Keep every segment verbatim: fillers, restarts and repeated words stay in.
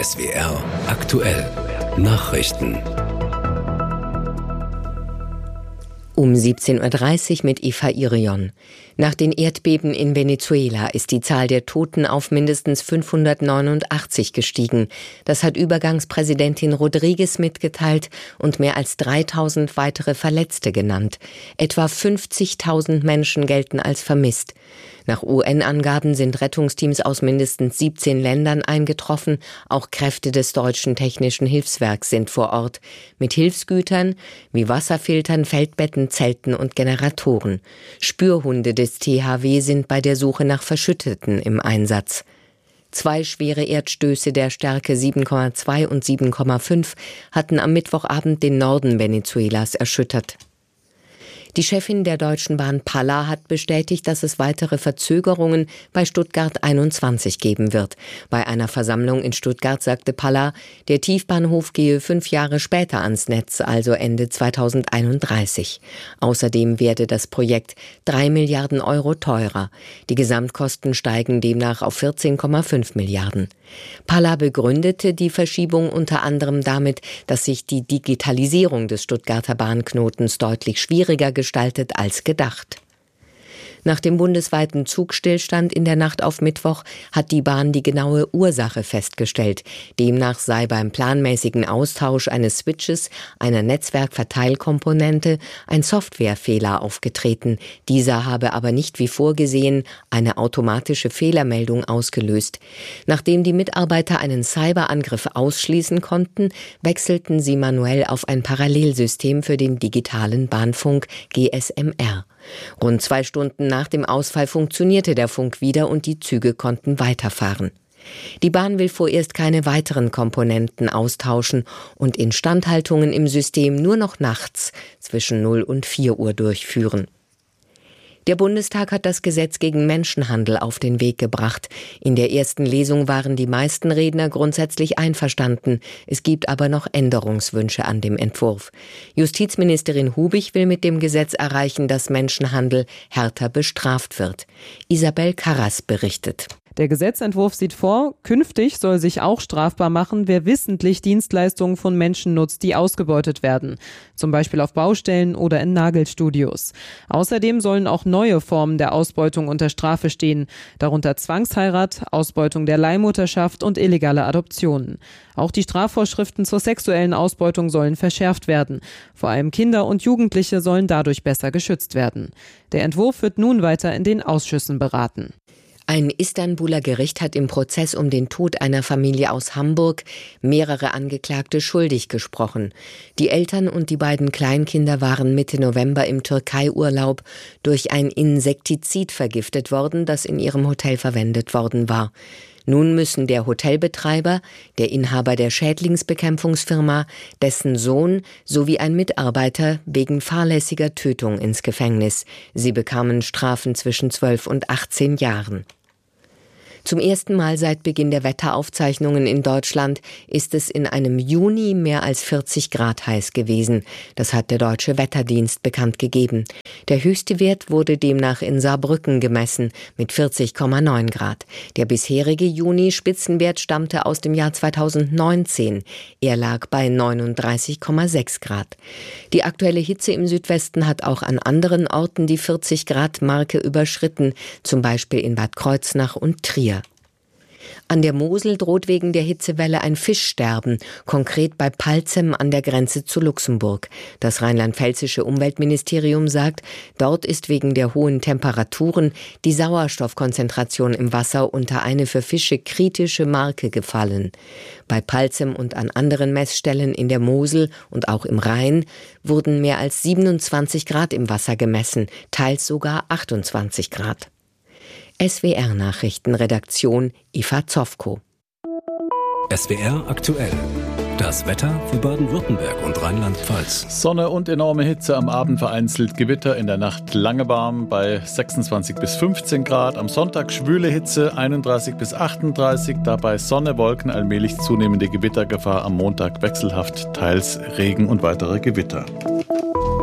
S W R aktuell Nachrichten. Um siebzehn Uhr dreißig mit Eva Irion. Nach den Erdbeben in Venezuela ist die Zahl der Toten auf mindestens fünfhundertneunundachtzig gestiegen. Das hat Übergangspräsidentin Rodriguez mitgeteilt und mehr als dreitausend weitere Verletzte genannt. Etwa fünfzigtausend Menschen gelten als vermisst. Nach U N-Angaben sind Rettungsteams aus mindestens siebzehn Ländern eingetroffen. Auch Kräfte des Deutschen Technischen Hilfswerks sind vor Ort. Mit Hilfsgütern wie Wasserfiltern, Feldbetten, Zelten und Generatoren. Spürhunde des T H W sind bei der Suche nach Verschütteten im Einsatz. Zwei schwere Erdstöße der Stärke sieben Komma zwei und sieben Komma fünf hatten am Mittwochabend den Norden Venezuelas erschüttert. Die Chefin der Deutschen Bahn Palla hat bestätigt, dass es weitere Verzögerungen bei Stuttgart einundzwanzig geben wird. Bei einer Versammlung in Stuttgart sagte Palla, der Tiefbahnhof gehe fünf Jahre später ans Netz, also Ende zweitausendeinunddreißig. Außerdem werde das Projekt drei Milliarden Euro teurer. Die Gesamtkosten steigen demnach auf vierzehn Komma fünf Milliarden. Palla begründete die Verschiebung unter anderem damit, dass sich die Digitalisierung des Stuttgarter Bahnknotens deutlich schwieriger gestaltet als gedacht. Nach dem bundesweiten Zugstillstand in der Nacht auf Mittwoch hat die Bahn die genaue Ursache festgestellt. Demnach sei beim planmäßigen Austausch eines Switches, einer Netzwerkverteilkomponente, ein Softwarefehler aufgetreten. Dieser habe aber nicht wie vorgesehen eine automatische Fehlermeldung ausgelöst. Nachdem die Mitarbeiter einen Cyberangriff ausschließen konnten, wechselten sie manuell auf ein Parallelsystem für den digitalen Bahnfunk G S M R. Rund zwei Stunden nach dem Ausfall funktionierte der Funk wieder und die Züge konnten weiterfahren. Die Bahn will vorerst keine weiteren Komponenten austauschen und Instandhaltungen im System nur noch nachts zwischen null und vier Uhr durchführen. Der Bundestag hat das Gesetz gegen Menschenhandel auf den Weg gebracht. In der ersten Lesung waren die meisten Redner grundsätzlich einverstanden. Es gibt aber noch Änderungswünsche an dem Entwurf. Justizministerin Hubich will mit dem Gesetz erreichen, dass Menschenhandel härter bestraft wird. Isabel Karras berichtet. Der Gesetzentwurf sieht vor, künftig soll sich auch strafbar machen, wer wissentlich Dienstleistungen von Menschen nutzt, die ausgebeutet werden, zum Beispiel auf Baustellen oder in Nagelstudios. Außerdem sollen auch neue Formen der Ausbeutung unter Strafe stehen, darunter Zwangsheirat, Ausbeutung der Leihmutterschaft und illegale Adoptionen. Auch die Strafvorschriften zur sexuellen Ausbeutung sollen verschärft werden. Vor allem Kinder und Jugendliche sollen dadurch besser geschützt werden. Der Entwurf wird nun weiter in den Ausschüssen beraten. Ein Istanbuler Gericht hat im Prozess um den Tod einer Familie aus Hamburg mehrere Angeklagte schuldig gesprochen. Die Eltern und die beiden Kleinkinder waren Mitte November im Türkei-Urlaub durch ein Insektizid vergiftet worden, das in ihrem Hotel verwendet worden war. Nun müssen der Hotelbetreiber, der Inhaber der Schädlingsbekämpfungsfirma, dessen Sohn sowie ein Mitarbeiter wegen fahrlässiger Tötung ins Gefängnis. Sie bekamen Strafen zwischen zwölf und achtzehn Jahren. Zum ersten Mal seit Beginn der Wetteraufzeichnungen in Deutschland ist es in einem Juni mehr als vierzig Grad heiß gewesen. Das hat der Deutsche Wetterdienst bekannt gegeben. Der höchste Wert wurde demnach in Saarbrücken gemessen mit vierzig Komma neun Grad. Der bisherige Juni-Spitzenwert stammte aus dem Jahr zweitausendneunzehn. Er lag bei neununddreißig Komma sechs Grad. Die aktuelle Hitze im Südwesten hat auch an anderen Orten die vierzig Grad Marke überschritten, zum Beispiel in Bad Kreuznach und Trier. An der Mosel droht wegen der Hitzewelle ein Fischsterben, konkret bei Palzem an der Grenze zu Luxemburg. Das rheinland-pfälzische Umweltministerium sagt, dort ist wegen der hohen Temperaturen die Sauerstoffkonzentration im Wasser unter eine für Fische kritische Marke gefallen. Bei Palzem und an anderen Messstellen in der Mosel und auch im Rhein wurden mehr als siebenundzwanzig Grad im Wasser gemessen, teils sogar achtundzwanzig Grad. S W R-Nachrichtenredaktion Eva Zofko. S W R aktuell. Das Wetter für Baden-Württemberg und Rheinland-Pfalz. Sonne und enorme Hitze, am Abend vereinzelt Gewitter, in der Nacht lange warm bei sechsundzwanzig bis fünfzehn Grad. Am Sonntag schwüle Hitze, einunddreißig bis achtunddreißig, dabei Sonne, Wolken, allmählich zunehmende Gewittergefahr. Am Montag wechselhaft, teils Regen und weitere Gewitter.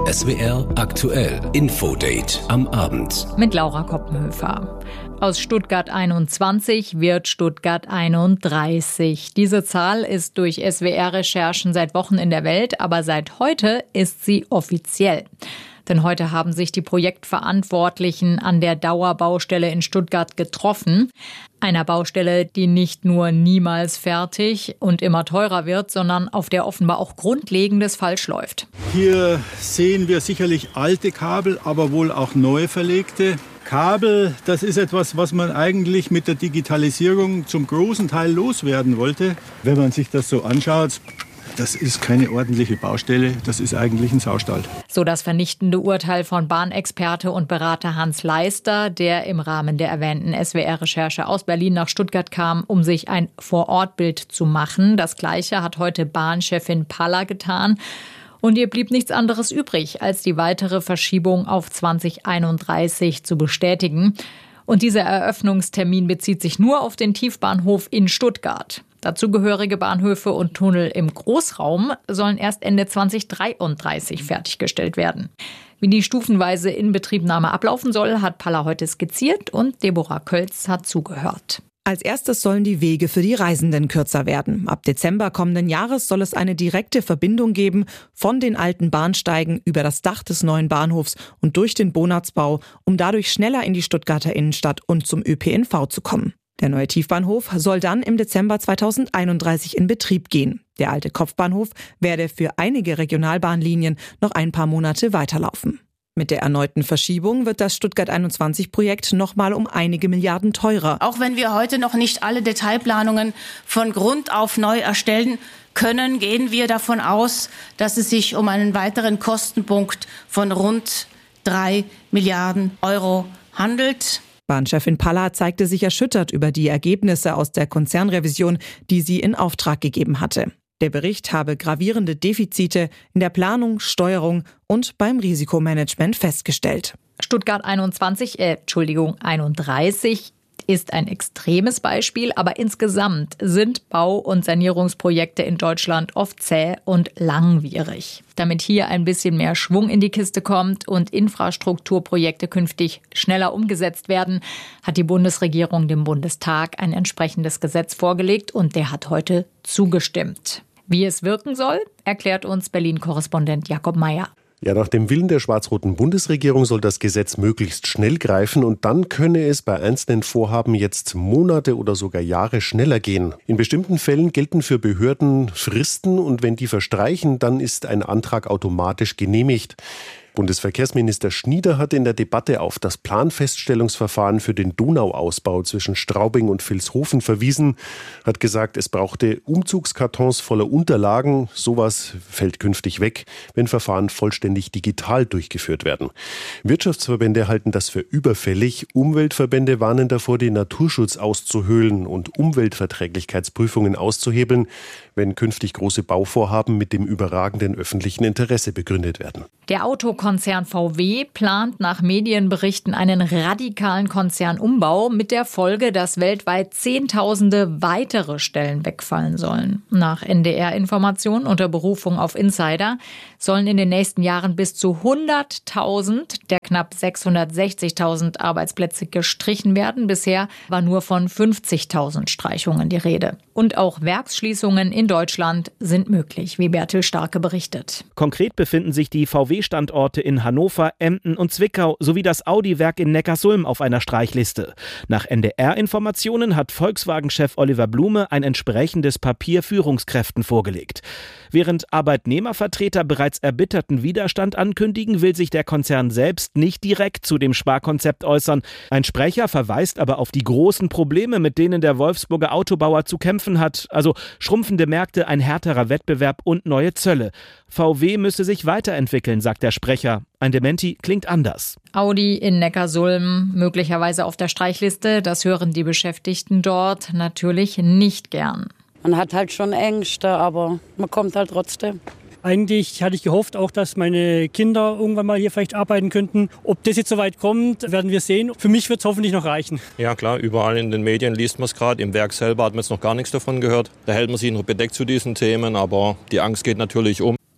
S W R aktuell Infodate am Abend. Mit Laura Koppenhöfer. Aus Stuttgart einundzwanzig wird Stuttgart einunddreißig. Diese Zahl ist durch S W R-Recherchen seit Wochen in der Welt, aber seit heute ist sie offiziell. Denn heute haben sich die Projektverantwortlichen an der Dauerbaustelle in Stuttgart getroffen. Einer Baustelle, die nicht nur niemals fertig und immer teurer wird, sondern auf der offenbar auch Grundlegendes falsch läuft. Hier sehen wir sicherlich alte Kabel, aber wohl auch neu verlegte. Kabel, das ist etwas, was man eigentlich mit der Digitalisierung zum großen Teil loswerden wollte. Wenn man sich das so anschaut, das ist keine ordentliche Baustelle, das ist eigentlich ein Saustall. So das vernichtende Urteil von Bahnexperte und Berater Hans Leister, der im Rahmen der erwähnten S W R-Recherche aus Berlin nach Stuttgart kam, um sich ein Vorortbild zu machen. Das Gleiche hat heute Bahnchefin Palla getan. Und ihr blieb nichts anderes übrig, als die weitere Verschiebung auf zwanzig einunddreißig zu bestätigen. Und dieser Eröffnungstermin bezieht sich nur auf den Tiefbahnhof in Stuttgart. Dazugehörige Bahnhöfe und Tunnel im Großraum sollen erst Ende zwanzig dreiunddreißig fertiggestellt werden. Wie die stufenweise Inbetriebnahme ablaufen soll, hat Palla heute skizziert und Deborah Kölz hat zugehört. Als erstes sollen die Wege für die Reisenden kürzer werden. Ab Dezember kommenden Jahres soll es eine direkte Verbindung geben von den alten Bahnsteigen über das Dach des neuen Bahnhofs und durch den Bonatzbau, um dadurch schneller in die Stuttgarter Innenstadt und zum Ö P N V zu kommen. Der neue Tiefbahnhof soll dann im Dezember zweitausendeinunddreißig in Betrieb gehen. Der alte Kopfbahnhof werde für einige Regionalbahnlinien noch ein paar Monate weiterlaufen. Mit der erneuten Verschiebung wird das Stuttgart einundzwanzig-Projekt nochmal um einige Milliarden teurer. Auch wenn wir heute noch nicht alle Detailplanungen von Grund auf neu erstellen können, gehen wir davon aus, dass es sich um einen weiteren Kostenpunkt von rund drei Milliarden Euro handelt. Bahnchefin Palla zeigte sich erschüttert über die Ergebnisse aus der Konzernrevision, die sie in Auftrag gegeben hatte. Der Bericht habe gravierende Defizite in der Planung, Steuerung und beim Risikomanagement festgestellt. Stuttgart einundzwanzig, äh, Entschuldigung, einunddreißig ist ein extremes Beispiel, aber insgesamt sind Bau- und Sanierungsprojekte in Deutschland oft zäh und langwierig. Damit hier ein bisschen mehr Schwung in die Kiste kommt und Infrastrukturprojekte künftig schneller umgesetzt werden, hat die Bundesregierung dem Bundestag ein entsprechendes Gesetz vorgelegt und der hat heute zugestimmt. Wie es wirken soll, erklärt uns Berlin-Korrespondent Jakob Mayer. Ja, nach dem Willen der schwarz-roten Bundesregierung soll das Gesetz möglichst schnell greifen und dann könne es bei einzelnen Vorhaben jetzt Monate oder sogar Jahre schneller gehen. In bestimmten Fällen gelten für Behörden Fristen und wenn die verstreichen, dann ist ein Antrag automatisch genehmigt. Bundesverkehrsminister Schnieder hat in der Debatte auf das Planfeststellungsverfahren für den Donauausbau zwischen Straubing und Vilshofen verwiesen, hat gesagt, es brauchte Umzugskartons voller Unterlagen. Sowas fällt künftig weg, wenn Verfahren vollständig digital durchgeführt werden. Wirtschaftsverbände halten das für überfällig. Umweltverbände warnen davor, den Naturschutz auszuhöhlen und Umweltverträglichkeitsprüfungen auszuhebeln, wenn künftig große Bauvorhaben mit dem überragenden öffentlichen Interesse begründet werden. Der Autokonzern V W plant nach Medienberichten einen radikalen Konzernumbau mit der Folge, dass weltweit Zehntausende weitere Stellen wegfallen sollen. Nach N D R-Informationen unter Berufung auf Insider sollen in den nächsten Jahren bis zu hunderttausend der knapp sechshundertsechzigtausend Arbeitsplätze gestrichen werden. Bisher war nur von fünfzigtausend Streichungen die Rede. Und auch Werksschließungen in Deutschland sind möglich, wie Bertil Starke berichtet. Konkret befinden sich die V W-Standorte in Hannover, Emden und Zwickau sowie das Audi-Werk in Neckarsulm auf einer Streichliste. Nach N D R-Informationen hat Volkswagen-Chef Oliver Blume ein entsprechendes Papier Führungskräften vorgelegt. Während Arbeitnehmervertreter bereits erbitterten Widerstand ankündigen, will sich der Konzern selbst nicht direkt zu dem Sparkonzept äußern. Ein Sprecher verweist aber auf die großen Probleme, mit denen der Wolfsburger Autobauer zu kämpfen hat, also schrumpfende Märkte, ein härterer Wettbewerb und neue Zölle. V W müsse sich weiterentwickeln, sagt der Sprecher. Ein Dementi klingt anders. Audi in Neckarsulm, möglicherweise auf der Streichliste, das hören die Beschäftigten dort natürlich nicht gern. Man hat halt schon Ängste, aber man kommt halt trotzdem. Eigentlich hatte ich gehofft auch, dass meine Kinder irgendwann mal hier vielleicht arbeiten könnten. Ob das jetzt so weit kommt, werden wir sehen. Für mich wird es hoffentlich noch reichen. Ja klar, überall in den Medien liest man es gerade. Im Werk selber hat man jetzt noch gar nichts davon gehört. Da hält man sich noch bedeckt zu diesen Themen, aber die Angst geht natürlich um.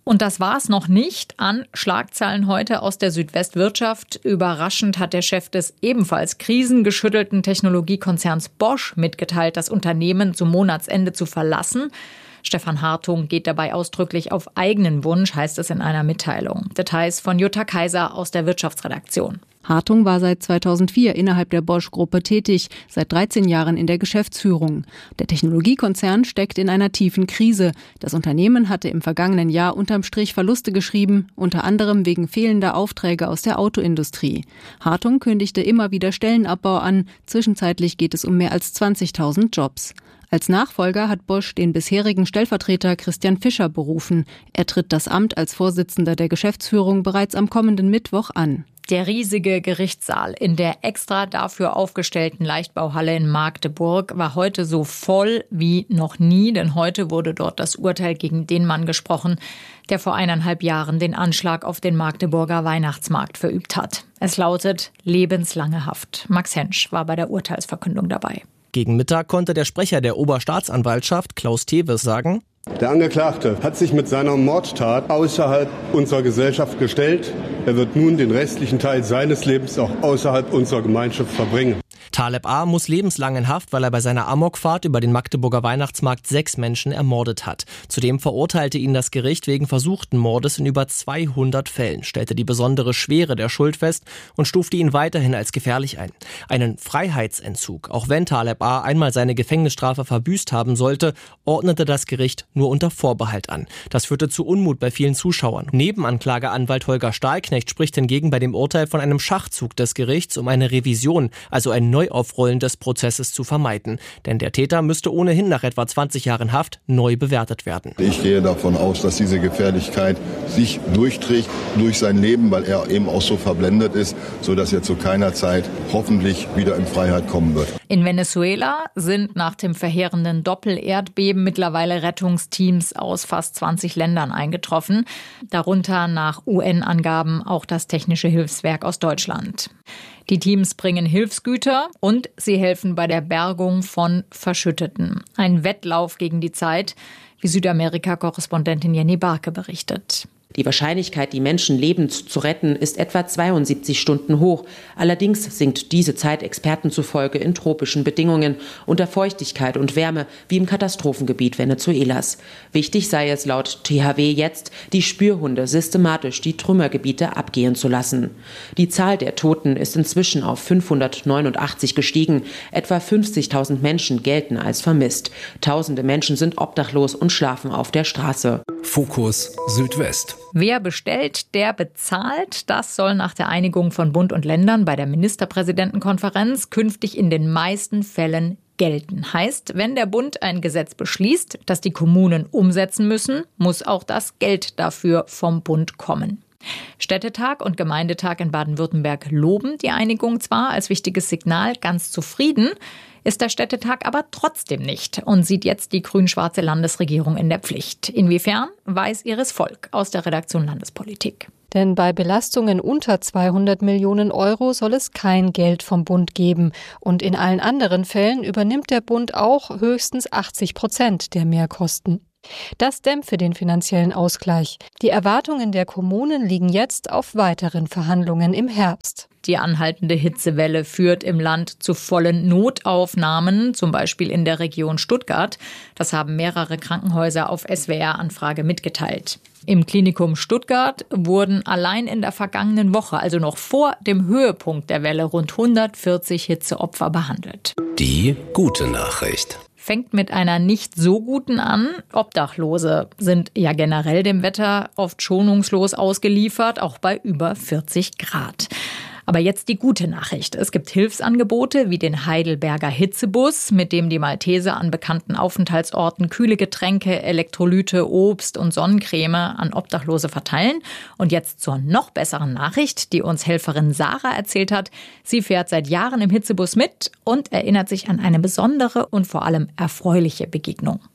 Und das war's noch nicht an Schlagzeilen heute aus der Südwestwirtschaft. Überraschend hat der Chef des ebenfalls krisengeschüttelten Technologiekonzerns Bosch mitgeteilt, das Unternehmen zum Monatsende zu verlassen. Stefan Hartung geht dabei ausdrücklich auf eigenen Wunsch, heißt es in einer Mitteilung. Details von Jutta Kaiser aus der Wirtschaftsredaktion. Hartung war seit zweitausendvier innerhalb der Bosch-Gruppe tätig, seit dreizehn Jahren in der Geschäftsführung. Der Technologiekonzern steckt in einer tiefen Krise. Das Unternehmen hatte im vergangenen Jahr unterm Strich Verluste geschrieben, unter anderem wegen fehlender Aufträge aus der Autoindustrie. Hartung kündigte immer wieder Stellenabbau an. Zwischenzeitlich geht es um mehr als zwanzigtausend Jobs. Als Nachfolger hat Bosch den bisherigen Stellvertreter Christian Fischer berufen. Er tritt das Amt als Vorsitzender der Geschäftsführung bereits am kommenden Mittwoch an. Der riesige Gerichtssaal in der extra dafür aufgestellten Leichtbauhalle in Magdeburg war heute so voll wie noch nie, denn heute wurde dort das Urteil gegen den Mann gesprochen, der vor eineinhalb Jahren den Anschlag auf den Magdeburger Weihnachtsmarkt verübt hat. Es lautet lebenslange Haft. Max Hensch war bei der Urteilsverkündung dabei. Gegen Mittag konnte der Sprecher der Oberstaatsanwaltschaft, Klaus Teves, sagen: Der Angeklagte hat sich mit seiner Mordtat außerhalb unserer Gesellschaft gestellt. Er wird nun den restlichen Teil seines Lebens auch außerhalb unserer Gemeinschaft verbringen. Taleb A. muss lebenslang in Haft, weil er bei seiner Amokfahrt über den Magdeburger Weihnachtsmarkt sechs Menschen ermordet hat. Zudem verurteilte ihn das Gericht wegen versuchten Mordes in über zweihundert Fällen, stellte die besondere Schwere der Schuld fest und stufte ihn weiterhin als gefährlich ein. Einen Freiheitsentzug, auch wenn Taleb A. einmal seine Gefängnisstrafe verbüßt haben sollte, ordnete das Gericht nur unter Vorbehalt an. Das führte zu Unmut bei vielen Zuschauern. Nebenanklageanwalt Holger Stahlknecht spricht hingegen bei dem Urteil von einem Schachzug des Gerichts, um eine Revision, also ein Neuaufrollen des Prozesses zu vermeiden. Denn der Täter müsste ohnehin nach etwa zwanzig Jahren Haft neu bewertet werden. Ich gehe davon aus, dass diese Gefährlichkeit sich durchträgt durch sein Leben, weil er eben auch so verblendet ist, sodass er zu keiner Zeit hoffentlich wieder in Freiheit kommen wird. In Venezuela sind nach dem verheerenden Doppelerdbeben mittlerweile Rettungsteams aus fast zwanzig Ländern eingetroffen. Darunter nach U N-Angaben auch das Technische Hilfswerk aus Deutschland. Die Teams bringen Hilfsgüter und sie helfen bei der Bergung von Verschütteten. Ein Wettlauf gegen die Zeit, wie Südamerika-Korrespondentin Jenny Barke berichtet. Die Wahrscheinlichkeit, die Menschen lebend zu retten, ist etwa zweiundsiebzig Stunden hoch. Allerdings sinkt diese Zeit Experten zufolge in tropischen Bedingungen unter Feuchtigkeit und Wärme, wie im Katastrophengebiet Venezuelas. Wichtig sei es laut T H W jetzt, die Spürhunde systematisch die Trümmergebiete abgehen zu lassen. Die Zahl der Toten ist inzwischen auf fünfhundertneunundachtzig gestiegen. Etwa fünfzigtausend Menschen gelten als vermisst. Tausende Menschen sind obdachlos und schlafen auf der Straße. Fokus Südwest. Wer bestellt, der bezahlt. Das soll nach der Einigung von Bund und Ländern bei der Ministerpräsidentenkonferenz künftig in den meisten Fällen gelten. Heißt, wenn der Bund ein Gesetz beschließt, das die Kommunen umsetzen müssen, muss auch das Geld dafür vom Bund kommen. Städtetag und Gemeindetag in Baden-Württemberg loben die Einigung zwar als wichtiges Signal, ganz zufrieden ist der Städtetag aber trotzdem nicht und sieht jetzt die grün-schwarze Landesregierung in der Pflicht. Inwiefern, weiß Iris Volk aus der Redaktion Landespolitik. Denn bei Belastungen unter zweihundert Millionen Euro soll es kein Geld vom Bund geben. Und in allen anderen Fällen übernimmt der Bund auch höchstens achtzig Prozent der Mehrkosten. Das dämpfe den finanziellen Ausgleich. Die Erwartungen der Kommunen liegen jetzt auf weiteren Verhandlungen im Herbst. Die anhaltende Hitzewelle führt im Land zu vollen Notaufnahmen, zum Beispiel in der Region Stuttgart. Das haben mehrere Krankenhäuser auf S W R-Anfrage mitgeteilt. Im Klinikum Stuttgart wurden allein in der vergangenen Woche, also noch vor dem Höhepunkt der Welle, rund hundertvierzig Hitzeopfer behandelt. Die gute Nachricht. Fängt mit einer nicht so guten an. Obdachlose sind ja generell dem Wetter oft schonungslos ausgeliefert, auch bei über vierzig Grad. Aber jetzt die gute Nachricht. Es gibt Hilfsangebote wie den Heidelberger Hitzebus, mit dem die Malteser an bekannten Aufenthaltsorten kühle Getränke, Elektrolyte, Obst und Sonnencreme an Obdachlose verteilen. Und jetzt zur noch besseren Nachricht, die uns Helferin Sarah erzählt hat. Sie fährt seit Jahren im Hitzebus mit und erinnert sich an eine besondere und vor allem erfreuliche Begegnung.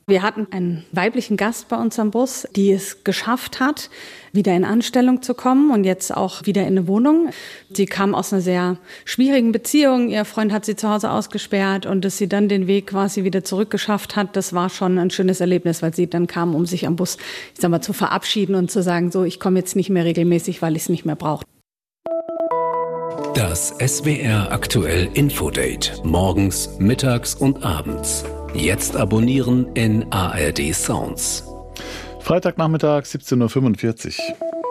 Wir hatten einen weiblichen Gast bei uns am Bus, die es geschafft hat, wieder in Anstellung zu kommen und jetzt auch wieder in eine Wohnung. Sie kam aus einer sehr schwierigen Beziehung. Ihr Freund hat sie zu Hause ausgesperrt und dass sie dann den Weg quasi wieder zurückgeschafft hat, das war schon ein schönes Erlebnis, weil sie dann kam, um sich am Bus, ich sag mal, zu verabschieden und zu sagen, so, ich komme jetzt nicht mehr regelmäßig, weil ich es nicht mehr brauche. Das S W R Aktuell Infodate. Morgens, mittags und abends. Jetzt abonnieren in A R D Sounds. Freitagnachmittag, siebzehn Uhr fünfundvierzig.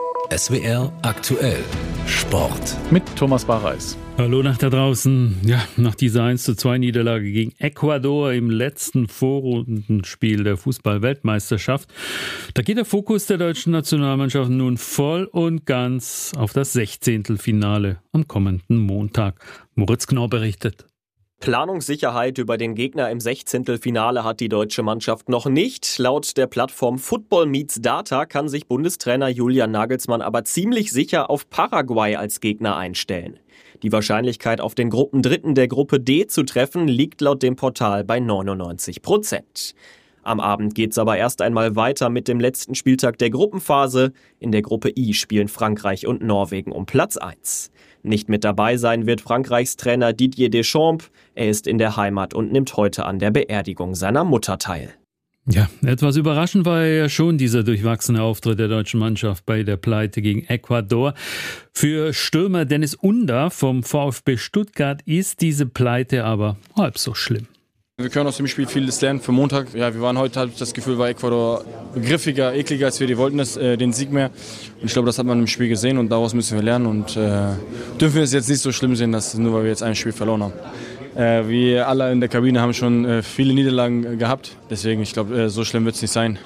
S W R Aktuell Sport. Mit Thomas Barreis. Hallo nach da draußen. Ja, nach dieser eins zu zwei Niederlage gegen Ecuador im letzten Vorrundenspiel der Fußball-Weltmeisterschaft, da geht der Fokus der deutschen Nationalmannschaft nun voll und ganz auf das Sechzehntelfinale am kommenden Montag. Moritz Knorr berichtet. Planungssicherheit über den Gegner im Sechzehntelfinale hat die deutsche Mannschaft noch nicht. Laut der Plattform Football Meets Data kann sich Bundestrainer Julian Nagelsmann aber ziemlich sicher auf Paraguay als Gegner einstellen. Die Wahrscheinlichkeit, auf den Gruppendritten der Gruppe D zu treffen, liegt laut dem Portal bei neunundneunzig Prozent. Am Abend geht's aber erst einmal weiter mit dem letzten Spieltag der Gruppenphase. In der Gruppe I spielen Frankreich und Norwegen um Platz eins. Nicht mit dabei sein wird Frankreichs Trainer Didier Deschamps. Er ist in der Heimat und nimmt heute an der Beerdigung seiner Mutter teil. Ja, etwas überraschend war ja schon dieser durchwachsene Auftritt der deutschen Mannschaft bei der Pleite gegen Ecuador. Für Stürmer Dennis Under vom VfB Stuttgart ist diese Pleite aber halb so schlimm. Wir können aus dem Spiel vieles lernen für Montag. Ja, wir waren heute, habe ich das Gefühl, war Ecuador griffiger, ekliger, als wir die wollten, das, äh, den Sieg mehr. Und ich glaube, das hat man im Spiel gesehen und daraus müssen wir lernen und äh, dürfen wir es jetzt nicht so schlimm sehen, dass nur weil wir jetzt ein Spiel verloren haben. Äh, wir alle in der Kabine haben schon äh, viele Niederlagen äh, gehabt, deswegen, ich glaube, äh, so schlimm wird es nicht sein.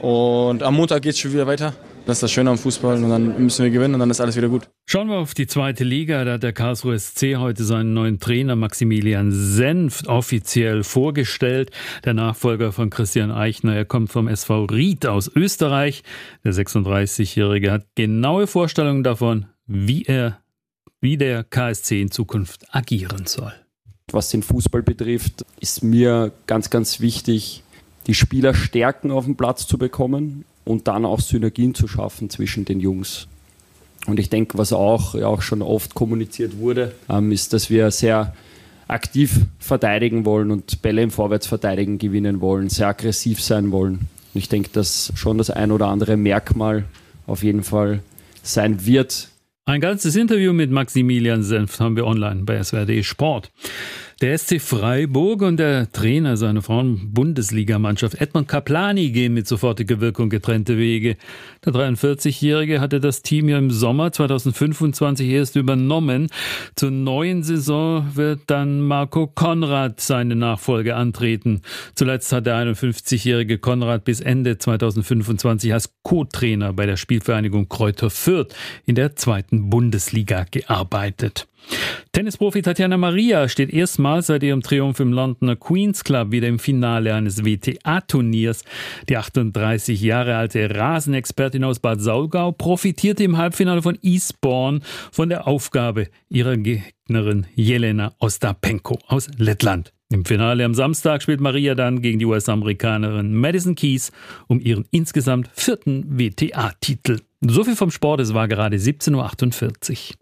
Und am Montag geht es schon wieder weiter. Das ist das Schöne am Fußball und dann müssen wir gewinnen und dann ist alles wieder gut. Schauen wir auf die zweite Liga. Da hat der Karlsruhe S C heute seinen neuen Trainer Maximilian Senft offiziell vorgestellt. Der Nachfolger von Christian Eichner, er kommt vom S V Ried aus Österreich. Der sechsunddreißigjährige hat genaue Vorstellungen davon, wie er, wie der K S C in Zukunft agieren soll. Was den Fußball betrifft, ist mir ganz, ganz wichtig, die Spieler Stärken auf den Platz zu bekommen und dann auch Synergien zu schaffen zwischen den Jungs. Und ich denke, was auch, ja, auch schon oft kommuniziert wurde, ähm, ist, dass wir sehr aktiv verteidigen wollen und Bälle im Vorwärtsverteidigen gewinnen wollen, sehr aggressiv sein wollen. Und ich denke, dass schon das ein oder andere Merkmal auf jeden Fall sein wird. Ein ganzes Interview mit Maximilian Senft haben wir online bei S W R D Sport. Der S C Freiburg und der Trainer seiner Frauen-Bundesligamannschaft Edmond Kaplani gehen mit sofortiger Wirkung getrennte Wege. Der dreiundvierzigjährige hatte das Team ja im Sommer zweitausendfünfundzwanzig erst übernommen. Zur neuen Saison wird dann Marco Konrad seine Nachfolge antreten. Zuletzt hat der einundfünfzigjährige Konrad bis Ende zweitausendfünfundzwanzig als Co-Trainer bei der Spielvereinigung Kräuter Fürth in der zweiten Bundesliga gearbeitet. Tennisprofi Tatjana Maria steht erstmals seit ihrem Triumph im Londoner Queen's Club wieder im Finale eines W T A-Turniers. Die achtunddreißig Jahre alte Rasenexpertin aus Bad Saulgau profitierte im Halbfinale von Eastbourne von der Aufgabe ihrer Gegnerin Jelena Ostapenko aus Lettland. Im Finale am Samstag spielt Maria dann gegen die U S-Amerikanerin Madison Keys um ihren insgesamt vierten W T A-Titel. So viel vom Sport, es war gerade siebzehn Uhr achtundvierzig.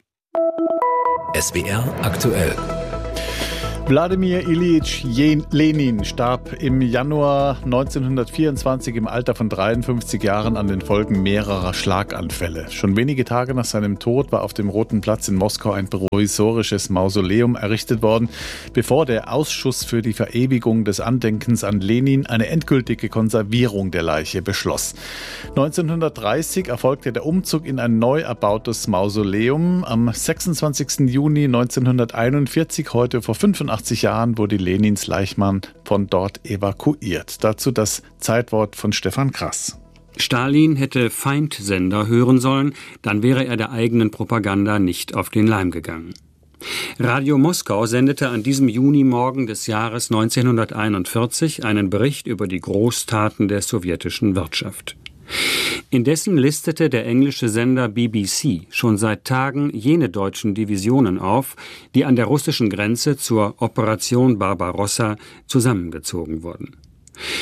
S W R aktuell. Wladimir Ilyich Lenin starb im Januar neunzehnhundertvierundzwanzig im Alter von dreiundfünfzig Jahren an den Folgen mehrerer Schlaganfälle. Schon wenige Tage nach seinem Tod war auf dem Roten Platz in Moskau ein provisorisches Mausoleum errichtet worden, bevor der Ausschuss für die Verewigung des Andenkens an Lenin eine endgültige Konservierung der Leiche beschloss. neunzehnhundertdreißig erfolgte der Umzug in ein neu erbautes Mausoleum. Am sechsundzwanzigsten Juni neunzehnhunderteinundvierzig, heute vor fünfundachtzig Jahren, wurde Lenins Leichnam von dort evakuiert. Dazu das Zeitwort von Stefan Krass. Stalin hätte Feindsender hören sollen, dann wäre er der eigenen Propaganda nicht auf den Leim gegangen. Radio Moskau sendete an diesem Junimorgen des Jahres neunzehnhunderteinundvierzig einen Bericht über die Großtaten der sowjetischen Wirtschaft. Indessen listete der englische Sender B B C schon seit Tagen jene deutschen Divisionen auf, die an der russischen Grenze zur Operation Barbarossa zusammengezogen wurden.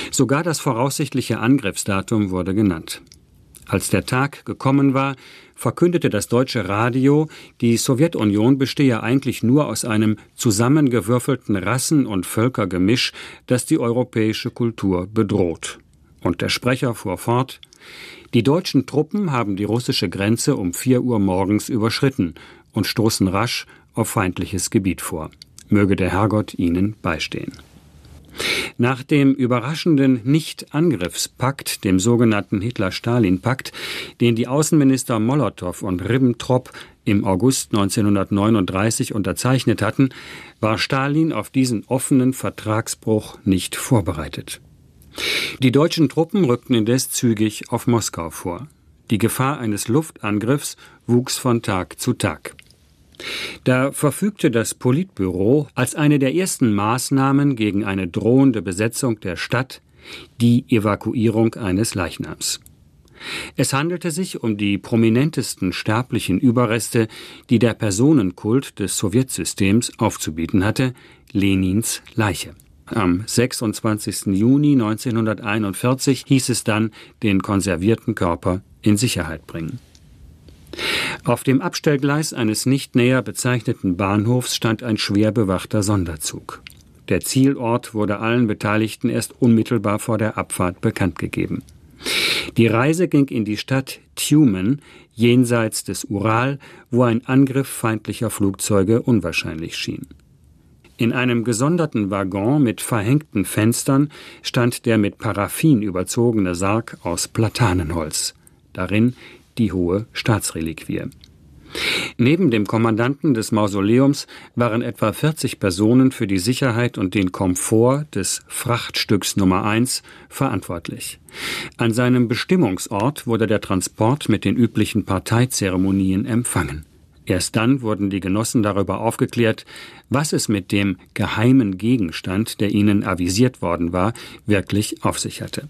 Sogar das voraussichtliche Angriffsdatum wurde genannt. Als der Tag gekommen war, verkündete das deutsche Radio, die Sowjetunion bestehe eigentlich nur aus einem zusammengewürfelten Rassen- und Völkergemisch, das die europäische Kultur bedroht. Und der Sprecher fuhr fort: Die deutschen Truppen haben die russische Grenze um vier Uhr morgens überschritten und stoßen rasch auf feindliches Gebiet vor. Möge der Herrgott ihnen beistehen. Nach dem überraschenden Nicht-Angriffspakt, dem sogenannten Hitler-Stalin-Pakt, den die Außenminister Molotow und Ribbentrop im August neunzehnhundertneununddreißig unterzeichnet hatten, war Stalin auf diesen offenen Vertragsbruch nicht vorbereitet. Die deutschen Truppen rückten indes zügig auf Moskau vor. Die Gefahr eines Luftangriffs wuchs von Tag zu Tag. Da verfügte das Politbüro als eine der ersten Maßnahmen gegen eine drohende Besetzung der Stadt die Evakuierung eines Leichnams. Es handelte sich um die prominentesten sterblichen Überreste, die der Personenkult des Sowjetsystems aufzubieten hatte: Lenins Leiche. Am sechsundzwanzigsten Juni neunzehnhunderteinundvierzig hieß es dann, den konservierten Körper in Sicherheit bringen. Auf dem Abstellgleis eines nicht näher bezeichneten Bahnhofs stand ein schwer bewachter Sonderzug. Der Zielort wurde allen Beteiligten erst unmittelbar vor der Abfahrt bekannt gegeben. Die Reise ging in die Stadt Tjumen, jenseits des Ural, wo ein Angriff feindlicher Flugzeuge unwahrscheinlich schien. In einem gesonderten Waggon mit verhängten Fenstern stand der mit Paraffin überzogene Sarg aus Platanenholz. Darin die hohe Staatsreliquie. Neben dem Kommandanten des Mausoleums waren etwa vierzig Personen für die Sicherheit und den Komfort des Frachtstücks Nummer eins verantwortlich. An seinem Bestimmungsort wurde der Transport mit den üblichen Parteizeremonien empfangen. Erst dann wurden die Genossen darüber aufgeklärt, was es mit dem geheimen Gegenstand, der ihnen avisiert worden war, wirklich auf sich hatte.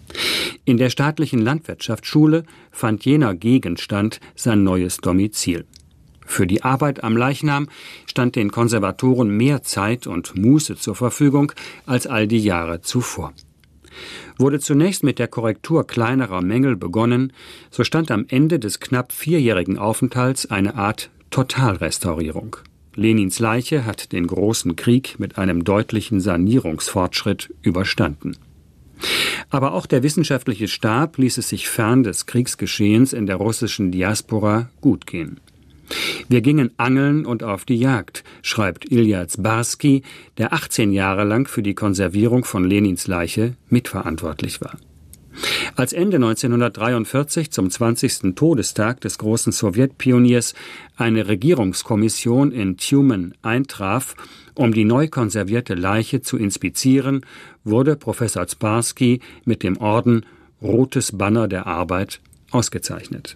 In der staatlichen Landwirtschaftsschule fand jener Gegenstand sein neues Domizil. Für die Arbeit am Leichnam stand den Konservatoren mehr Zeit und Muße zur Verfügung als all die Jahre zuvor. Wurde zunächst mit der Korrektur kleinerer Mängel begonnen, so stand am Ende des knapp vierjährigen Aufenthalts eine Art Totalrestaurierung. Lenins Leiche hat den großen Krieg mit einem deutlichen Sanierungsfortschritt überstanden. Aber auch der wissenschaftliche Stab ließ es sich fern des Kriegsgeschehens in der russischen Diaspora gut gehen. Wir gingen angeln und auf die Jagd, schreibt Ilja Zbarsky, der achtzehn Jahre lang für die Konservierung von Lenins Leiche mitverantwortlich war. Als Ende neunzehnhundertdreiundvierzig zum zwanzigsten Todestag des großen Sowjetpioniers eine Regierungskommission in Tjumen eintraf, um die neu konservierte Leiche zu inspizieren, wurde Professor Zbarsky mit dem Orden Rotes Banner der Arbeit ausgezeichnet.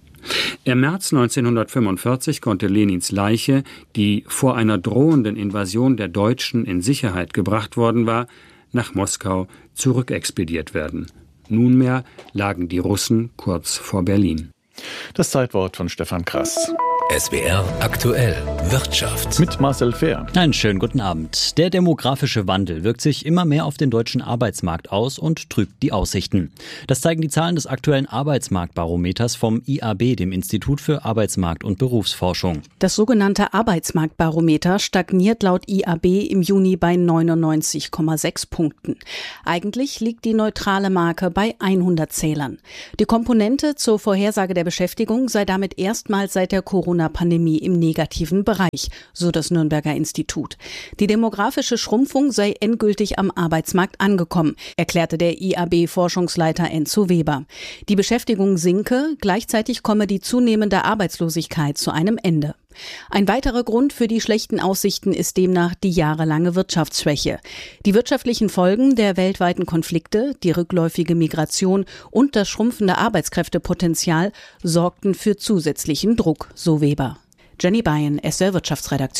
Im März neunzehnhundertfünfundvierzig konnte Lenins Leiche, die vor einer drohenden Invasion der Deutschen in Sicherheit gebracht worden war, nach Moskau zurückexpediert werden. Nunmehr lagen die Russen kurz vor Berlin. Das Zeitwort von Stefan Krass. S W R aktuell Wirtschaft. Mit Marcel Fehr. Einen schönen guten Abend. Der demografische Wandel wirkt sich immer mehr auf den deutschen Arbeitsmarkt aus und trübt die Aussichten. Das zeigen die Zahlen des aktuellen Arbeitsmarktbarometers vom I A B, dem Institut für Arbeitsmarkt- und Berufsforschung. Das sogenannte Arbeitsmarktbarometer stagniert laut I A B im Juni bei neunundneunzig Komma sechs Punkten. Eigentlich liegt die neutrale Marke bei hundert Zählern. Die Komponente zur Vorhersage der Beschäftigung sei damit erstmals seit der Corona Pandemie im negativen Bereich, so das Nürnberger Institut. Die demografische Schrumpfung sei endgültig am Arbeitsmarkt angekommen, erklärte der I A B-Forschungsleiter Enzo Weber. Die Beschäftigung sinke, gleichzeitig komme die zunehmende Arbeitslosigkeit zu einem Ende. Ein weiterer Grund für die schlechten Aussichten ist demnach die jahrelange Wirtschaftsschwäche. Die wirtschaftlichen Folgen der weltweiten Konflikte, die rückläufige Migration und das schrumpfende Arbeitskräftepotenzial sorgten für zusätzlichen Druck, so Weber. Jenny Bayen, S W R Wirtschaftsredaktion.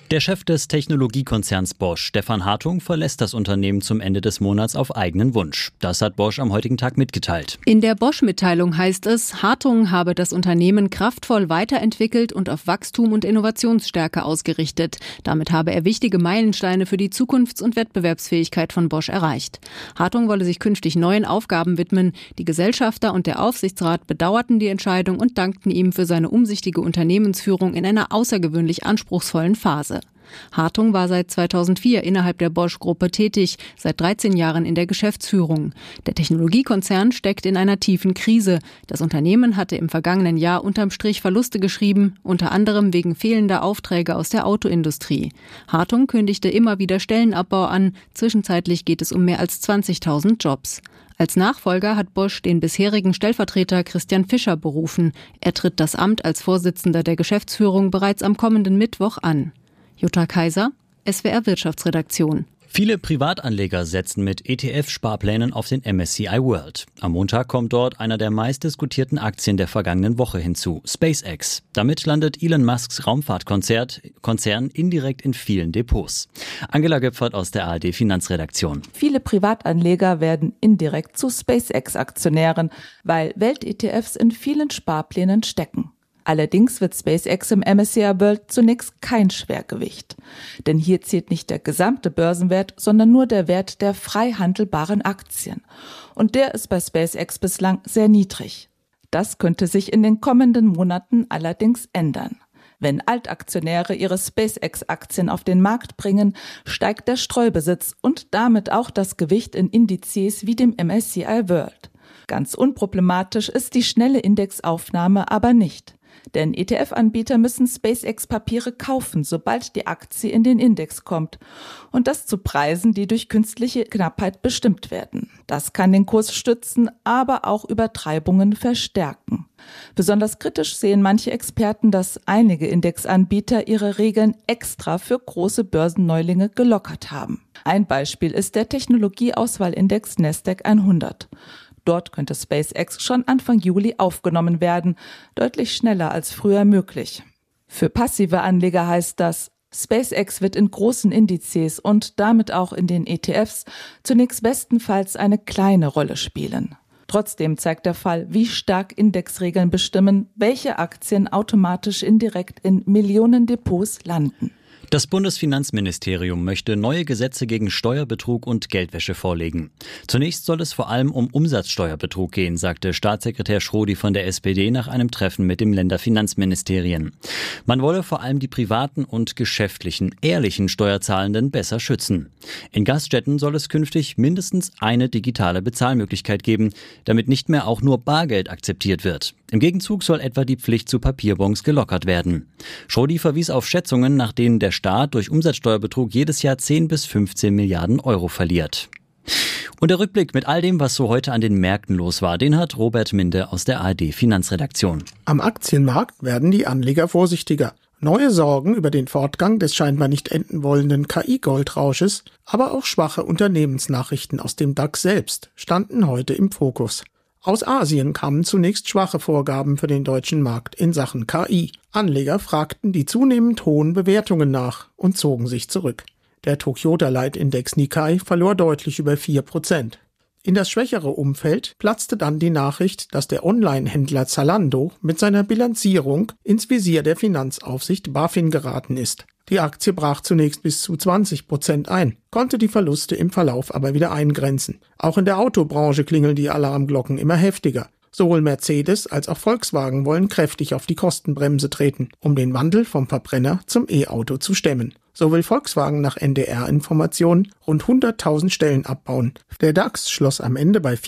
Der Chef des Technologiekonzerns Bosch, Stefan Hartung, verlässt das Unternehmen zum Ende des Monats auf eigenen Wunsch. Das hat Bosch am heutigen Tag mitgeteilt. In der Bosch-Mitteilung heißt es, Hartung habe das Unternehmen kraftvoll weiterentwickelt und auf Wachstum und Innovationsstärke ausgerichtet. Damit habe er wichtige Meilensteine für die Zukunfts- und Wettbewerbsfähigkeit von Bosch erreicht. Hartung wolle sich künftig neuen Aufgaben widmen. Die Gesellschafter und der Aufsichtsrat bedauerten die Entscheidung und dankten ihm für seine umsichtige Unternehmensführung in einer außergewöhnlich anspruchsvollen Phase. Hartung war seit zweitausendvier innerhalb der Bosch-Gruppe tätig, seit dreizehn Jahren in der Geschäftsführung. Der Technologiekonzern steckt in einer tiefen Krise. Das Unternehmen hatte im vergangenen Jahr unterm Strich Verluste geschrieben, unter anderem wegen fehlender Aufträge aus der Autoindustrie. Hartung kündigte immer wieder Stellenabbau an. Zwischenzeitlich geht es um mehr als zwanzigtausend Jobs. Als Nachfolger hat Bosch den bisherigen Stellvertreter Christian Fischer berufen. Er tritt das Amt als Vorsitzender der Geschäftsführung bereits am kommenden Mittwoch an. Jutta Kaiser, S W R Wirtschaftsredaktion. Viele Privatanleger setzen mit E T F-Sparplänen auf den M S C I World. Am Montag kommt dort einer der meistdiskutierten Aktien der vergangenen Woche hinzu, SpaceX. Damit landet Elon Musks Raumfahrtkonzern indirekt in vielen Depots. Angela Göpfert aus der A R D Finanzredaktion. Viele Privatanleger werden indirekt zu SpaceX-Aktionären, weil Welt-E T Fs in vielen Sparplänen stecken. Allerdings wird SpaceX im M S C I World zunächst kein Schwergewicht. Denn hier zählt nicht der gesamte Börsenwert, sondern nur der Wert der frei handelbaren Aktien. Und der ist bei SpaceX bislang sehr niedrig. Das könnte sich in den kommenden Monaten allerdings ändern. Wenn Altaktionäre ihre SpaceX-Aktien auf den Markt bringen, steigt der Streubesitz und damit auch das Gewicht in Indizes wie dem M S C I World. Ganz unproblematisch ist die schnelle Indexaufnahme aber nicht. Denn E T F-Anbieter müssen SpaceX-Papiere kaufen, sobald die Aktie in den Index kommt. Und das zu Preisen, die durch künstliche Knappheit bestimmt werden. Das kann den Kurs stützen, aber auch Übertreibungen verstärken. Besonders kritisch sehen manche Experten, dass einige Indexanbieter ihre Regeln extra für große Börsenneulinge gelockert haben. Ein Beispiel ist der Technologieauswahlindex Nasdaq hundert. Dort könnte SpaceX schon Anfang Juli aufgenommen werden, deutlich schneller als früher möglich. Für passive Anleger heißt das, SpaceX wird in großen Indizes und damit auch in den E T Fs zunächst bestenfalls eine kleine Rolle spielen. Trotzdem zeigt der Fall, wie stark Indexregeln bestimmen, welche Aktien automatisch indirekt in Millionen Depots landen. Das Bundesfinanzministerium möchte neue Gesetze gegen Steuerbetrug und Geldwäsche vorlegen. Zunächst soll es vor allem um Umsatzsteuerbetrug gehen, sagte Staatssekretär Schrodi von der S P D nach einem Treffen mit dem Länderfinanzministerien. Man wolle vor allem die privaten und geschäftlichen, ehrlichen Steuerzahlenden besser schützen. In Gaststätten soll es künftig mindestens eine digitale Bezahlmöglichkeit geben, damit nicht mehr auch nur Bargeld akzeptiert wird. Im Gegenzug soll etwa die Pflicht zu Papierbons gelockert werden. Schrodi verwies auf Schätzungen, nach denen der Staat durch Umsatzsteuerbetrug jedes Jahr zehn bis fünfzehn Milliarden Euro verliert. Und der Rückblick mit all dem, was so heute an den Märkten los war, den hat Robert Minde aus der A R D Finanzredaktion. Am Aktienmarkt werden die Anleger vorsichtiger. Neue Sorgen über den Fortgang des scheinbar nicht enden wollenden K I-Goldrausches, aber auch schwache Unternehmensnachrichten aus dem DAX selbst standen heute im Fokus. Aus Asien kamen zunächst schwache Vorgaben für den deutschen Markt in Sachen K I. Anleger fragten die zunehmend hohen Bewertungen nach und zogen sich zurück. Der Tokyota-Leitindex Nikkei verlor deutlich über vier Prozent. In das schwächere Umfeld platzte dann die Nachricht, dass der Online-Händler Zalando mit seiner Bilanzierung ins Visier der Finanzaufsicht BaFin geraten ist. Die Aktie brach zunächst bis zu zwanzig Prozent ein, konnte die Verluste im Verlauf aber wieder eingrenzen. Auch in der Autobranche klingeln die Alarmglocken immer heftiger. Sowohl Mercedes als auch Volkswagen wollen kräftig auf die Kostenbremse treten, um den Wandel vom Verbrenner zum E-Auto zu stemmen. So will Volkswagen nach N D R-Informationen rund hunderttausend Stellen abbauen. Der DAX schloss am Ende bei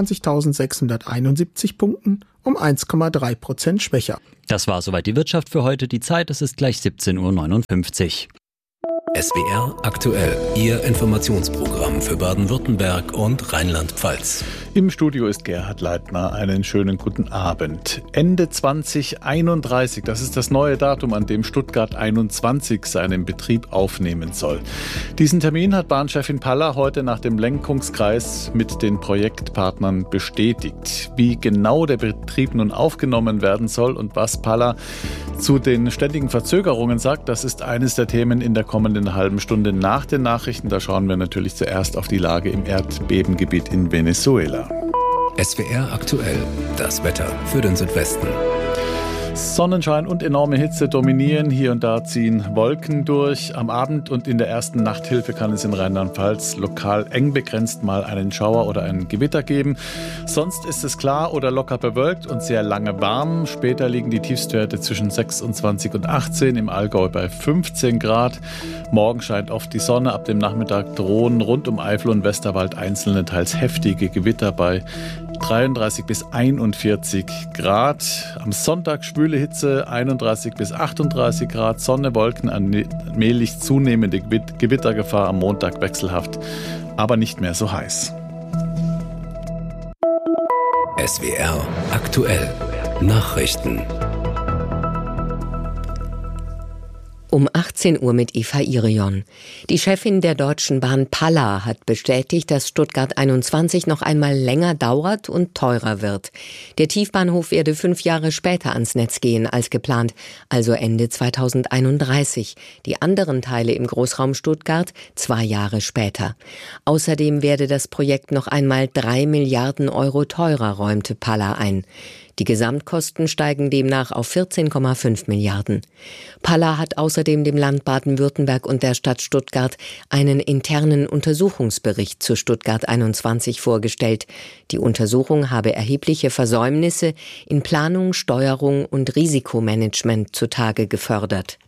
vierundzwanzigtausendsechshunderteinundsiebzig Punkten, um eins Komma drei Prozent schwächer. Das war soweit die Wirtschaft für heute. Die Zeit, es ist gleich siebzehn Uhr neunundfünfzig. S W R aktuell, Ihr Informationsprogramm für Baden-Württemberg und Rheinland-Pfalz. Im Studio ist Gerhard Leitner. Einen schönen guten Abend. Ende zwanzig einunddreißig, das ist das neue Datum, an dem Stuttgart einundzwanzig seinen Betrieb aufnehmen soll. Diesen Termin hat Bahnchefin Palla heute nach dem Lenkungskreis mit den Projektpartnern bestätigt. Wie genau der Betrieb nun aufgenommen werden soll und was Palla zu den ständigen Verzögerungen sagt, das ist eines der Themen in der kommenden halben Stunde nach den Nachrichten. Da schauen wir natürlich zuerst auf die Lage im Erdbebengebiet in Venezuela. S W R aktuell, das Wetter für den Südwesten. Sonnenschein und enorme Hitze dominieren. Hier und da ziehen Wolken durch. Am Abend und in der ersten Nachthilfe kann es in Rheinland-Pfalz lokal eng begrenzt mal einen Schauer oder ein Gewitter geben. Sonst ist es klar oder locker bewölkt und sehr lange warm. Später liegen die Tiefstwerte zwischen sechsundzwanzig und achtzehn, im Allgäu bei fünfzehn Grad. Morgen scheint oft die Sonne. Ab dem Nachmittag drohen rund um Eifel und Westerwald einzelne, teils heftige Gewitter bei dreiunddreißig bis einundvierzig Grad. Am Sonntag schwüle Hitze, einunddreißig bis achtunddreißig Grad. Sonne, Wolken, allmählich zunehmende Gewittergefahr. Am Montag wechselhaft, aber nicht mehr so heiß. S W R aktuell. Nachrichten. Um achtzehn Uhr mit Eva Irion. Die Chefin der Deutschen Bahn Palla hat bestätigt, dass Stuttgart einundzwanzig noch einmal länger dauert und teurer wird. Der Tiefbahnhof werde fünf Jahre später ans Netz gehen als geplant, also Ende zweitausendeinunddreißig. Die anderen Teile im Großraum Stuttgart zwei Jahre später. Außerdem werde das Projekt noch einmal drei Milliarden Euro teurer, räumte Palla ein. Die Gesamtkosten steigen demnach auf vierzehn Komma fünf Milliarden. Palla hat außerdem dem Land Baden-Württemberg und der Stadt Stuttgart einen internen Untersuchungsbericht zu Stuttgart einundzwanzig vorgestellt. Die Untersuchung habe erhebliche Versäumnisse in Planung, Steuerung und Risikomanagement zutage gefördert.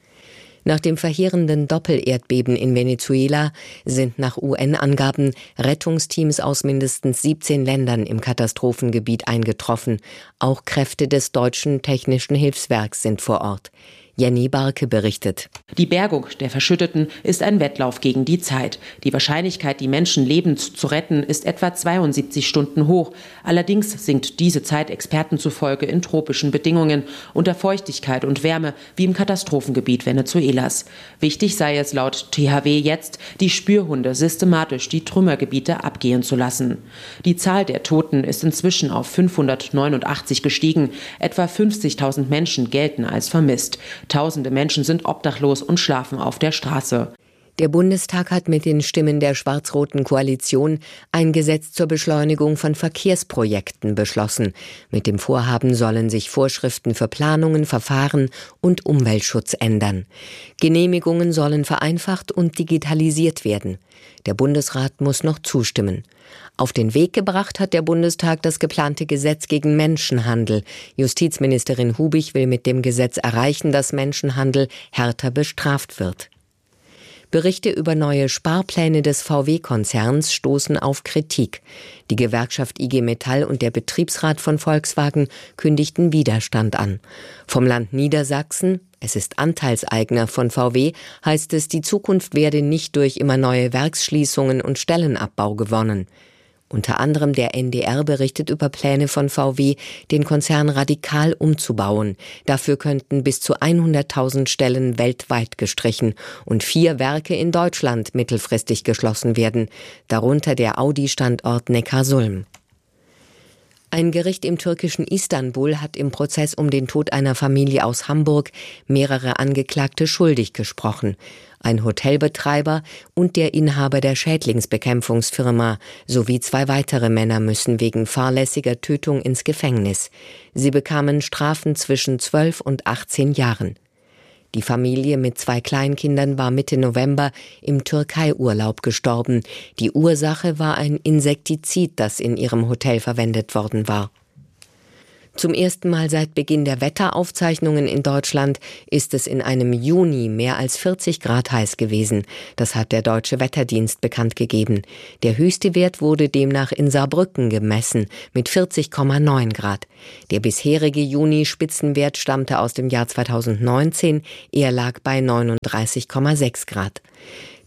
Nach dem verheerenden Doppelerdbeben in Venezuela sind nach U N-Angaben Rettungsteams aus mindestens siebzehn Ländern im Katastrophengebiet eingetroffen. Auch Kräfte des Deutschen Technischen Hilfswerks sind vor Ort. Jenny Barke berichtet. Die Bergung der Verschütteten ist ein Wettlauf gegen die Zeit. Die Wahrscheinlichkeit, die Menschen lebend zu retten, ist etwa zweiundsiebzig Stunden hoch. Allerdings sinkt diese Zeit Experten zufolge in tropischen Bedingungen unter Feuchtigkeit und Wärme, wie im Katastrophengebiet Venezuelas. Wichtig sei es laut T H W jetzt, die Spürhunde systematisch die Trümmergebiete abgehen zu lassen. Die Zahl der Toten ist inzwischen auf fünfhundertneunundachtzig gestiegen. Etwa fünfzigtausend Menschen gelten als vermisst. Tausende Menschen sind obdachlos und schlafen auf der Straße. Der Bundestag hat mit den Stimmen der schwarz-roten Koalition ein Gesetz zur Beschleunigung von Verkehrsprojekten beschlossen. Mit dem Vorhaben sollen sich Vorschriften für Planungen, Verfahren und Umweltschutz ändern. Genehmigungen sollen vereinfacht und digitalisiert werden. Der Bundesrat muss noch zustimmen. Auf den Weg gebracht hat der Bundestag das geplante Gesetz gegen Menschenhandel. Justizministerin Hubig will mit dem Gesetz erreichen, dass Menschenhandel härter bestraft wird. Berichte über neue Sparpläne des V W-Konzerns stoßen auf Kritik. Die Gewerkschaft I G Metall und der Betriebsrat von Volkswagen kündigten Widerstand an. Vom Land Niedersachsen, es ist Anteilseigner von V W, heißt es, die Zukunft werde nicht durch immer neue Werksschließungen und Stellenabbau gewonnen. Unter anderem der N D R berichtet über Pläne von V W, den Konzern radikal umzubauen. Dafür könnten bis zu hunderttausend Stellen weltweit gestrichen und vier Werke in Deutschland mittelfristig geschlossen werden, darunter der Audi-Standort Neckarsulm. Ein Gericht im türkischen Istanbul hat im Prozess um den Tod einer Familie aus Hamburg mehrere Angeklagte schuldig gesprochen. Ein Hotelbetreiber und der Inhaber der Schädlingsbekämpfungsfirma sowie zwei weitere Männer müssen wegen fahrlässiger Tötung ins Gefängnis. Sie bekamen Strafen zwischen zwölf und achtzehn Jahren. Die Familie mit zwei Kleinkindern war Mitte November im Türkei-Urlaub gestorben. Die Ursache war ein Insektizid, das in ihrem Hotel verwendet worden war. Zum ersten Mal seit Beginn der Wetteraufzeichnungen in Deutschland ist es in einem Juni mehr als vierzig Grad heiß gewesen. Das hat der Deutsche Wetterdienst bekannt gegeben. Der höchste Wert wurde demnach in Saarbrücken gemessen mit vierzig Komma neun Grad. Der bisherige Juni-Spitzenwert stammte aus dem Jahr zweitausendneunzehn. Er lag bei neununddreißig Komma sechs Grad.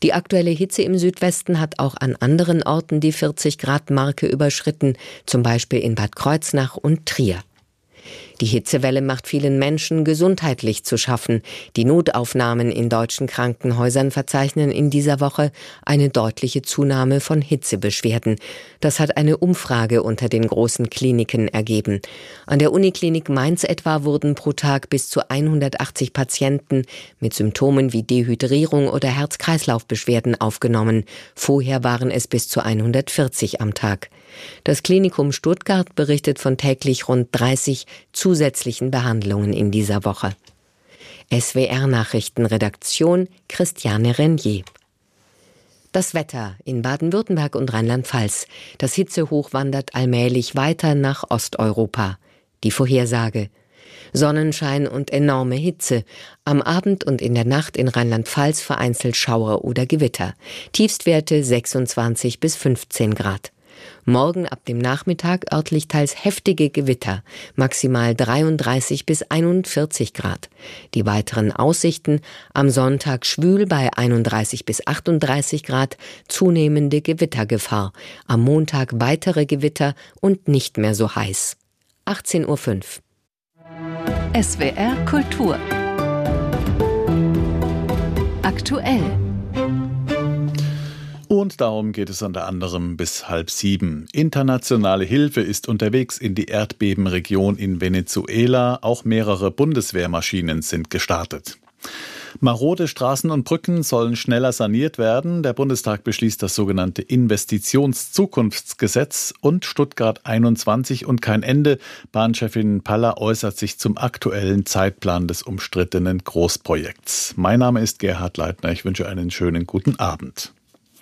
Die aktuelle Hitze im Südwesten hat auch an anderen Orten die vierzig Grad Marke überschritten, zum Beispiel in Bad Kreuznach und Trier. Die Hitzewelle macht vielen Menschen gesundheitlich zu schaffen. Die Notaufnahmen in deutschen Krankenhäusern verzeichnen in dieser Woche eine deutliche Zunahme von Hitzebeschwerden. Das hat eine Umfrage unter den großen Kliniken ergeben. An der Uniklinik Mainz etwa wurden pro Tag bis zu hundertachtzig Patienten mit Symptomen wie Dehydrierung oder Herz-Kreislauf-Beschwerden aufgenommen. Vorher waren es bis zu hundertvierzig am Tag. Das Klinikum Stuttgart berichtet von täglich rund dreißig zusätzlichen Behandlungen in dieser Woche. S W R-Nachrichtenredaktion Christiane Renier. Das Wetter in Baden-Württemberg und Rheinland-Pfalz. Das Hitzehoch wandert allmählich weiter nach Osteuropa. Die Vorhersage: Sonnenschein und enorme Hitze. Am Abend und in der Nacht in Rheinland-Pfalz vereinzelt Schauer oder Gewitter. Tiefstwerte sechsundzwanzig bis fünfzehn Grad. Morgen ab dem Nachmittag örtlich teils heftige Gewitter, maximal dreiunddreißig bis einundvierzig Grad. Die weiteren Aussichten: am Sonntag schwül bei einunddreißig bis achtunddreißig Grad, zunehmende Gewittergefahr. Am Montag weitere Gewitter und nicht mehr so heiß. achtzehn Uhr fünf. S W R Kultur. Aktuell. Und darum geht es unter anderem bis halb sieben. Internationale Hilfe ist unterwegs in die Erdbebenregion in Venezuela. Auch mehrere Bundeswehrmaschinen sind gestartet. Marode Straßen und Brücken sollen schneller saniert werden. Der Bundestag beschließt das sogenannte Investitionszukunftsgesetz und Stuttgart einundzwanzig und kein Ende. Bahnchefin Paller äußert sich zum aktuellen Zeitplan des umstrittenen Großprojekts. Mein Name ist Gerhard Leitner. Ich wünsche einen schönen guten Abend.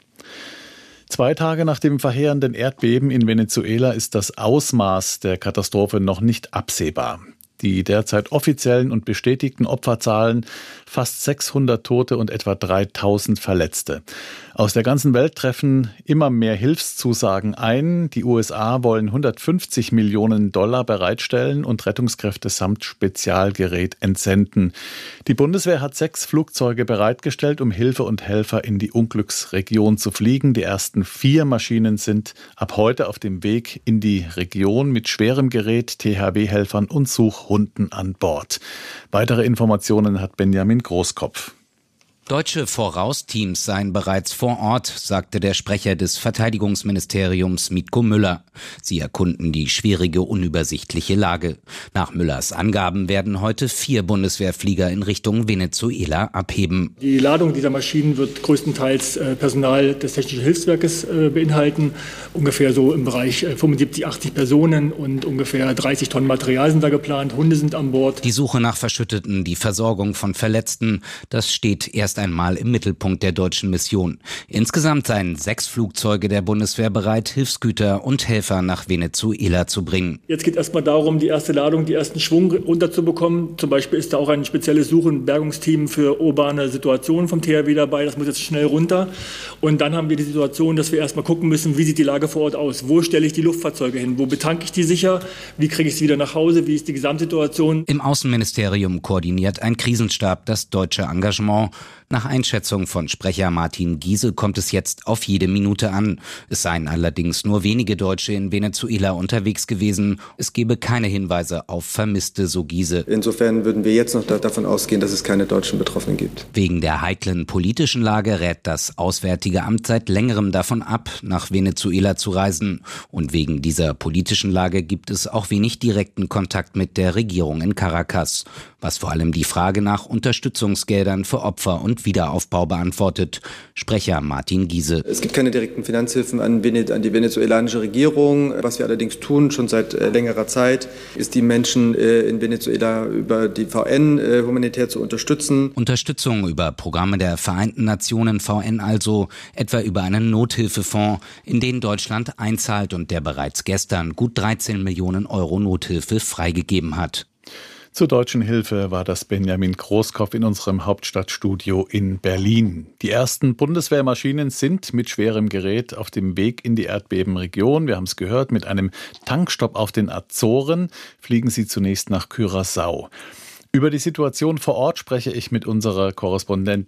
Zwei Tage nach dem verheerenden Erdbeben in Venezuela ist das Ausmaß der Katastrophe noch nicht absehbar. Die derzeit offiziellen und bestätigten Opferzahlen: fast sechshundert Tote und etwa dreitausend Verletzte. Aus der ganzen Welt treffen immer mehr Hilfszusagen ein. Die U S A wollen hundertfünfzig Millionen Dollar bereitstellen und Rettungskräfte samt Spezialgerät entsenden. Die Bundeswehr hat sechs Flugzeuge bereitgestellt, um Hilfe und Helfer in die Unglücksregion zu fliegen. Die ersten vier Maschinen sind ab heute auf dem Weg in die Region mit schwerem Gerät, T H W-Helfern und Suchhunden an Bord. Weitere Informationen hat Benjamin Großkopf. Deutsche Vorausteams seien bereits vor Ort, sagte der Sprecher des Verteidigungsministeriums Mitko Müller. Sie erkunden die schwierige, unübersichtliche Lage. Nach Müllers Angaben werden heute vier Bundeswehrflieger in Richtung Venezuela abheben. Die Ladung dieser Maschinen wird größtenteils Personal des Technischen Hilfswerkes beinhalten. Ungefähr so im Bereich fünfundsiebzig, achtzig Personen und ungefähr dreißig Tonnen Material sind da geplant. Hunde sind an Bord. Die Suche nach Verschütteten, die Versorgung von Verletzten, das steht erst einmal im Mittelpunkt der deutschen Mission. Insgesamt seien sechs Flugzeuge der Bundeswehr bereit, Hilfsgüter und Helfer nach Venezuela zu bringen. Jetzt geht es erstmal darum, die erste Ladung, die ersten Schwung runterzubekommen. Zum Beispiel ist da auch ein spezielles Such- und Bergungsteam für urbane Situationen vom T H W dabei. Das muss jetzt schnell runter. Und dann haben wir die Situation, dass wir erstmal gucken müssen, wie sieht die Lage vor Ort aus? Wo stelle ich die Luftfahrzeuge hin? Wo betanke ich die sicher? Wie kriege ich sie wieder nach Hause? Wie ist die Gesamtsituation? Im Außenministerium koordiniert ein Krisenstab das deutsche Engagement. Nach Einschätzung von Sprecher Martin Giese kommt es jetzt auf jede Minute an. Es seien allerdings nur wenige Deutsche in Venezuela unterwegs gewesen. Es gebe keine Hinweise auf Vermisste, so Giese. Insofern würden wir jetzt noch da, davon ausgehen, dass es keine deutschen Betroffenen gibt. Wegen der heiklen politischen Lage rät das Auswärtige Amt seit längerem davon ab, nach Venezuela zu reisen. Und wegen dieser politischen Lage gibt es auch wenig direkten Kontakt mit der Regierung in Caracas, was vor allem die Frage nach Unterstützungsgeldern für Opfer und Wiederaufbau beantwortet. Sprecher Martin Giese. Es gibt keine direkten Finanzhilfen an, an die venezuelanische Regierung. Was wir allerdings tun, schon seit äh, längerer Zeit, ist die Menschen äh, in Venezuela über die V N äh, humanitär zu unterstützen. Unterstützung über Programme der Vereinten Nationen, V N also, etwa über einen Nothilfefonds, in den Deutschland einzahlt und der bereits gestern gut dreizehn Millionen Euro Nothilfe freigegeben hat. Zur deutschen Hilfe war das Benjamin Großkopf in unserem Hauptstadtstudio in Berlin. Die ersten Bundeswehrmaschinen sind mit schwerem Gerät auf dem Weg in die Erdbebenregion. Wir haben es gehört, mit einem Tankstopp auf den Azoren fliegen sie zunächst nach Curaçao. Über die Situation vor Ort spreche ich mit unserer Korrespondentin